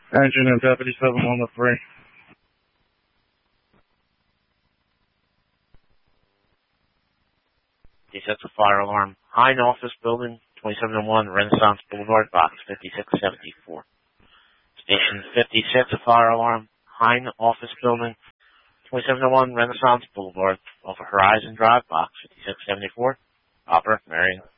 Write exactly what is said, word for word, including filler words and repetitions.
Engine and Deputy seven one to three. He sets a fire alarm. Hine Office Building, twenty-seven oh one Renaissance Boulevard, box fifty-six seventy-four. Station fifty-six, a fire alarm. Hine Office Building, twenty-seven oh one Renaissance Boulevard, off of Horizon Drive, box fifty-six seventy-four. Opera, Marion.